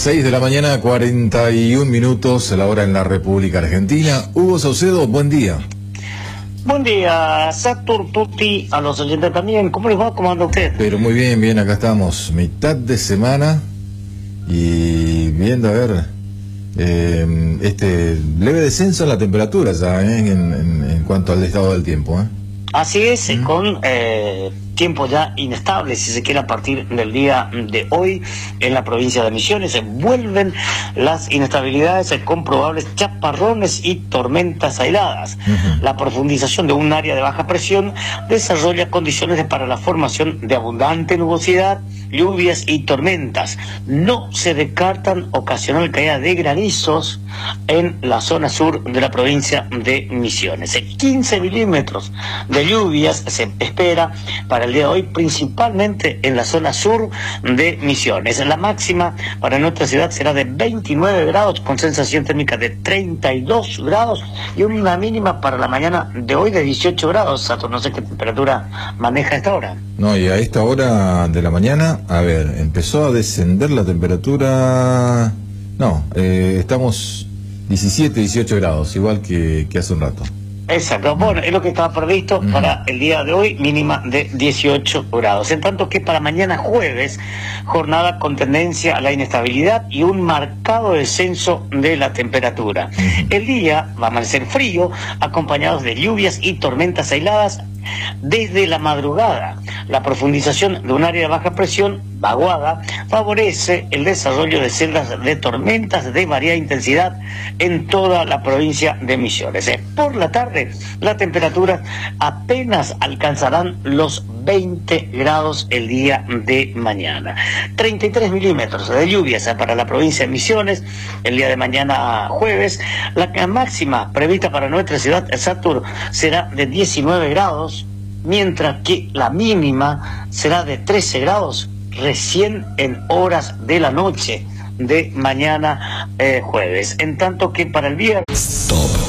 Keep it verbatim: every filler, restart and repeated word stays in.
seis de la mañana, cuarenta y un minutos, a la hora en la República Argentina. Hugo Saucedo, buen día. Buen día, Satur Tutti, a los oyentes también. ¿Cómo les va? ¿Cómo anda usted? Pero muy bien, bien, acá estamos, mitad de semana y viendo a ver eh, este leve descenso en la temperatura ya, eh, en, en, en cuanto al estado del tiempo. ¿eh? Así es, ¿Mm? con eh, tiempo ya inestable, si se quiere, a partir del día de hoy en la provincia de Misiones. Se vuelven las inestabilidades con probables chaparrones y tormentas aisladas. Uh-huh. La profundización de un área de baja presión desarrolla condiciones para la formación de abundante nubosidad, lluvias y tormentas. No se descartan ocasional caída de granizos en la zona sur de la provincia de Misiones. quince milímetros de lluvias se espera para el día de hoy, principalmente en la zona sur de Misiones. La máxima para nuestra ciudad será de veintinueve grados, con sensación térmica de treinta y dos grados, y una mínima para la mañana de hoy de dieciocho grados. Sato, no sé qué temperatura maneja a esta hora. No, y a esta hora de la mañana, a ver, empezó a descender la temperatura. No, eh, estamos diecisiete, dieciocho grados, igual que, que hace un rato. Exacto, bueno, es lo que estaba previsto uh-huh. para el día de hoy, mínima de dieciocho grados. En tanto que para mañana jueves, jornada con tendencia a la inestabilidad y un marcado descenso de la temperatura. Uh-huh. El día va a amanecer frío, acompañados de lluvias y tormentas aisladas desde la madrugada. La profundización de un área de baja presión, vaguada, favorece el desarrollo de celdas de tormentas de variada intensidad en toda la provincia de Misiones. Por la tarde, las temperaturas apenas alcanzarán los veinte grados el día de mañana. treinta y tres milímetros de lluvias para la provincia de Misiones el día de mañana jueves. La máxima prevista para nuestra ciudad, Satur, será de diecinueve grados, mientras que la mínima será de trece grados recién en horas de la noche de mañana eh, jueves. En tanto que para el viernes... Stop.